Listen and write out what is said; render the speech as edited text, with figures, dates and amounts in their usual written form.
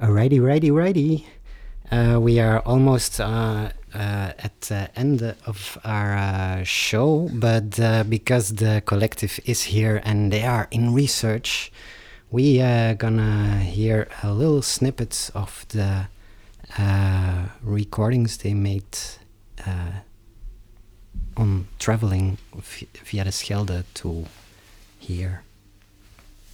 Righty. We are almost at the end of our show, but because the collective is here and they are in research, we are gonna hear a little snippet of the recordings they made on traveling via the Schelde to here.